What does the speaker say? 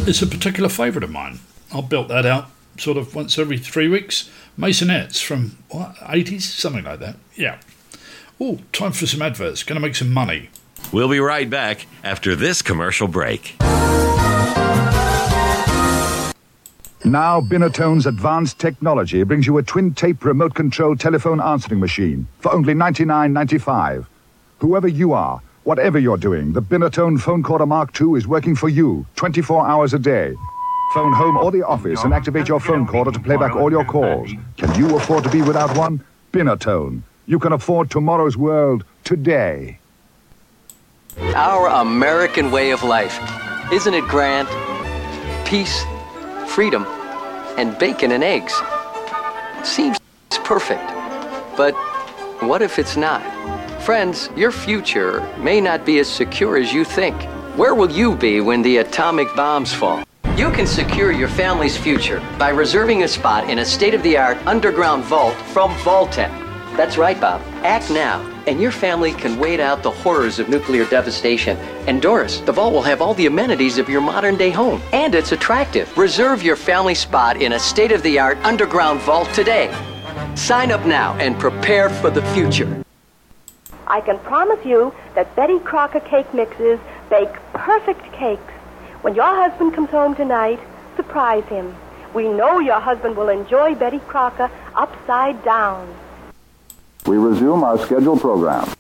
It's a particular favourite of mine. I built that out sort of once every 3 weeks. Masonettes from, 80s? Something like that. Yeah. Oh, time for some adverts. Going to make some money. We'll be right back after this commercial break. Now, Binatone's advanced technology brings you a twin-tape remote-controlled telephone answering machine for only $99.95. Whoever you are, whatever you're doing, the Binatone Phone Caller Mark II is working for you 24 hours a day. Phone home or the office and activate your phone caller to play back all your calls. Can you afford to be without one? Binatone. You can afford tomorrow's world today. Our American way of life. Isn't it grand? Peace, freedom, and bacon and eggs. Seems perfect. But what if it's not? Friends, your future may not be as secure as you think. Where will you be when the atomic bombs fall? You can secure your family's future by reserving a spot in a state-of-the-art underground vault from Vaultec. That's right, Bob. Act now, and your family can wait out the horrors of nuclear devastation. And Doris, the vault will have all the amenities of your modern-day home. And it's attractive. Reserve your family spot in a state-of-the-art underground vault today. Sign up now and prepare for the future. I can promise you that Betty Crocker cake mixes bake perfect cakes. When your husband comes home tonight, surprise him. We know your husband will enjoy Betty Crocker upside down. We resume our scheduled program.